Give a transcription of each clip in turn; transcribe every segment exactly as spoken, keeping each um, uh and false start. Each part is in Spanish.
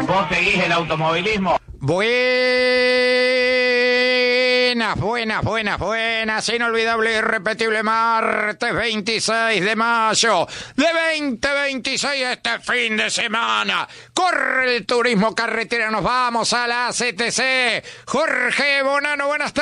¿Vos seguís el automovilismo? Buenas, buenas, buenas, buenas, inolvidable e irrepetible martes veintiséis de mayo de veinte veintiséis, este fin de semana. Corre el turismo carretera, nos vamos a la C T C. Jorge Bonano, buenas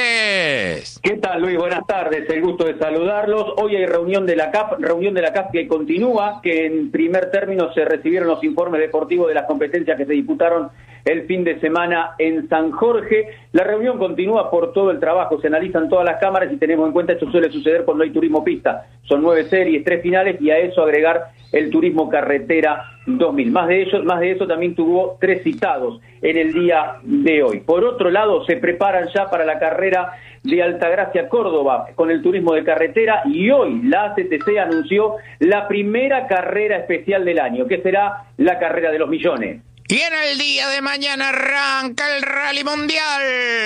tardes. ¿Qué tal, Luis? Buenas tardes, el gusto de saludarlos. Hoy hay reunión de la C A F, reunión de la C A F que continúa, que en primer término se recibieron los informes deportivos de las competencias que se disputaron el fin de semana en San Jorge. La reunión continúa por todo el trabajo, se analizan todas las cámaras y tenemos en cuenta, esto suele suceder cuando hay turismo pista. Son nueve series, tres finales y a eso agregar el turismo carretera dos mil. Más de ellos, más de eso también tuvo tres citados en el día de hoy. Por otro lado, se preparan ya para la carrera de Altagracia Córdoba con el turismo de carretera y hoy la A C T C anunció la primera carrera especial del año, que será la carrera de los millones. Y en el día de mañana arranca el Rally Mundial.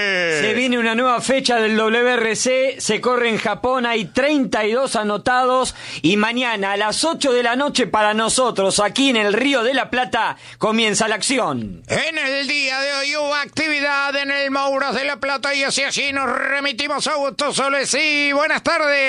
Se viene una nueva fecha del W R C, se corre en Japón, hay treinta y dos anotados y mañana a las ocho de la noche para nosotros, aquí en el Río de la Plata, comienza la acción. En el día de hoy hubo actividad en el Mouras de la Plata y así allí nos remitimos a Augusto Solesí. Buenas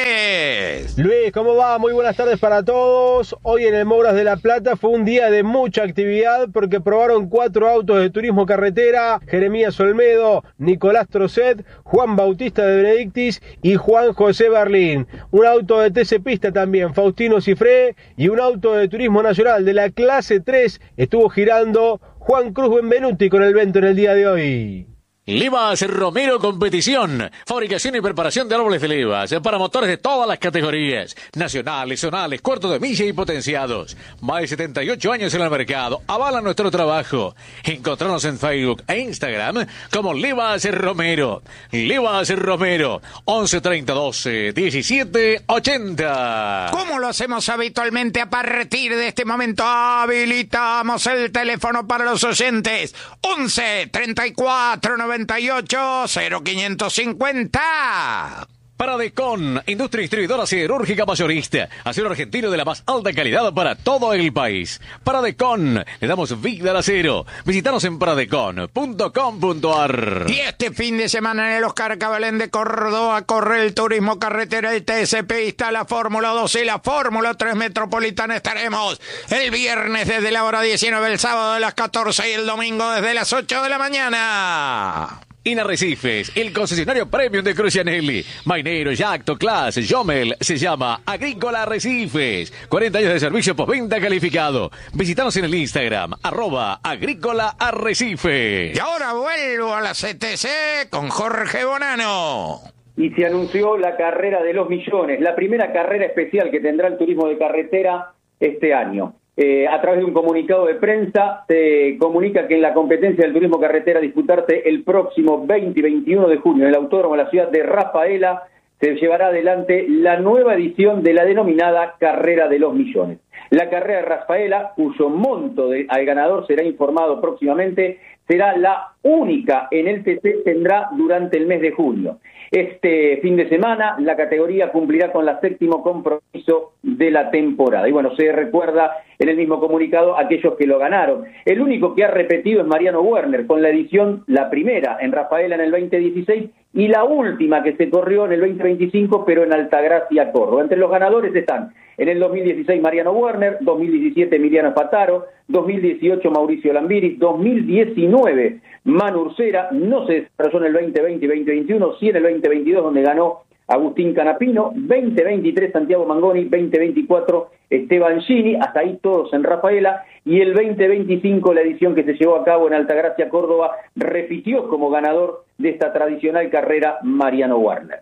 tardes. Luis, ¿cómo va? Muy buenas tardes para todos. Hoy en el Mouras de la Plata fue un día de mucha actividad porque probablemente cuatro autos de turismo carretera: Jeremías Olmedo, Nicolás Trocet, Juan Bautista de Benedictis y Juan José Berlín. Un auto de T C Pista también, Faustino Cifré, y un auto de turismo nacional de la clase tres estuvo girando Juan Cruz Benvenuti con el evento en el día de hoy. Livas Romero Competición, fabricación y preparación de árboles de levas para motores de todas las categorías, nacionales, zonales, cuartos de milla y potenciados. Más de setenta y ocho años en el mercado, avala nuestro trabajo. Encontrarnos en Facebook e Instagram como Livas Romero. Livas Romero, once treinta doce diecisiete ochenta. Como lo hacemos habitualmente, a partir de este momento habilitamos el teléfono para los oyentes. once treinta y cuatro noventa y ocho cero quinientos cincuenta. Paradecon, industria distribuidora siderúrgica mayorista, acero argentino de la más alta calidad para todo el país. Paradecon, le damos vida al acero. Visítanos en paradecon punto com punto a r. Y este fin de semana en el Oscar Cabalén de Córdoba corre el turismo carretera, el T S Pista, la Fórmula dos y la Fórmula tres Metropolitana. Estaremos el viernes desde la hora diecinueve, el sábado de las catorce y el domingo desde las ocho de la mañana. Inarrecifes, el concesionario premium de Crucianelli. Mainero, Yacto, Class, Jomel, se llama Agrícola Arrecifes. cuarenta años de servicio postventa calificado. Visítanos en el Instagram, arroba Agrícola Arrecifes. Y ahora vuelvo a la C T C con Jorge Bonano. Y se anunció la carrera de los millones, la primera carrera especial que tendrá el turismo de carretera este año. Eh, a través de un comunicado de prensa se comunica que en la competencia del turismo carretera a disputarse el próximo veinte y veintiuno de junio en el Autódromo de la ciudad de Rafaela se llevará adelante la nueva edición de la denominada Carrera de los Millones. La carrera de Rafaela, cuyo monto de, al ganador será informado próximamente, será la única en el T C, tendrá durante el mes de junio. Este fin de semana la categoría cumplirá con la séptimo compromiso de la temporada. Y bueno, se recuerda en el mismo comunicado aquellos que lo ganaron. El único que ha repetido es Mariano Werner, con la edición, la primera en Rafaela en el veinte dieciséis y la última que se corrió en el veinte veinticinco, pero en Altagracia, Córdoba. Entre los ganadores están en el dos mil dieciséis Mariano Werner, dos mil diecisiete Emiliano Fataro, dos mil dieciocho Mauricio Lambiris, dos mil diecinueve Manu Ursera, no se desarrolló en el veinte veinte y veinte veintiuno, sí en el veinte veintidós donde ganó Agustín Canapino, veinte veintitrés Santiago Mangoni, veinte veinticuatro Esteban Gini, hasta ahí todos en Rafaela, y el veinte veinticinco, la edición que se llevó a cabo en Altagracia, Córdoba, repitió como ganador de esta tradicional carrera Mariano Werner.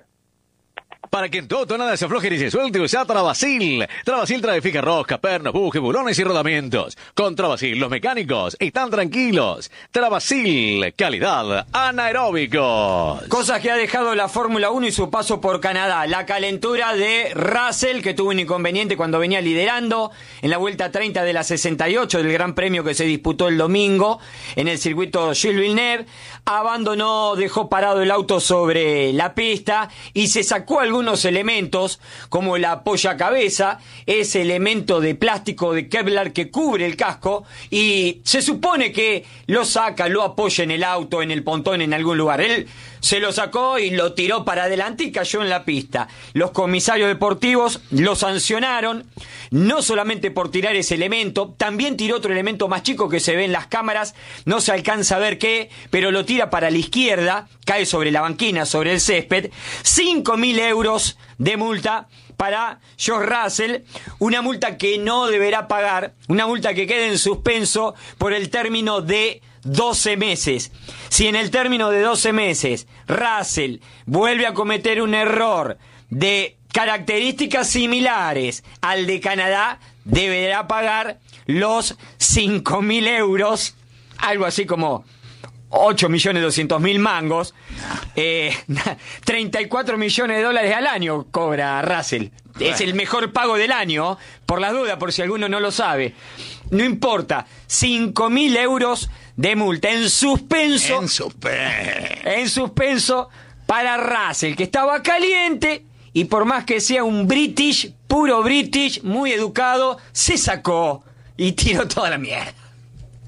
Para que en tu auto nada se afloje ni se suelte, usa Travasil. Travasil trae fija rosca, pernos, bujes, bulones y rodamientos. Con Travasil los mecánicos están tranquilos. Travasil, calidad anaeróbicos. Cosas que ha dejado la Fórmula uno y su paso por Canadá. La calentura de Russell, que tuvo un inconveniente cuando venía liderando en la vuelta treinta de la sesenta y ocho del Gran Premio que se disputó el domingo en el circuito Gilles Villeneuve. Abandonó, dejó parado el auto sobre la pista y se sacó algún algunos elementos, como la apoyacabeza, ese elemento de plástico de Kevlar que cubre el casco, y se supone que lo saca, lo apoya en el auto, en el pontón, en algún lugar. Él se lo sacó y lo tiró para adelante y cayó en la pista. Los comisarios deportivos lo sancionaron, no solamente por tirar ese elemento, también tiró otro elemento más chico que se ve en las cámaras, no se alcanza a ver qué, pero lo tira para la izquierda, cae sobre la banquina, sobre el césped. cinco mil euros de multa para George Russell, una multa que no deberá pagar, una multa que queda en suspenso por el término de doce meses. Si en el término de doce meses Russell vuelve a cometer un error de características similares al de Canadá, deberá pagar los cinco mil euros, algo así como ocho millones doscientos mil mangos, eh, treinta y cuatro millones de dólares al año cobra Russell. Es el mejor pago del año, por las dudas, por si alguno no lo sabe. No importa, cinco mil euros de multa en suspenso. En suspenso. En suspenso para Russell, que estaba caliente y por más que sea un British, puro British, muy educado, se sacó y tiró toda la mierda.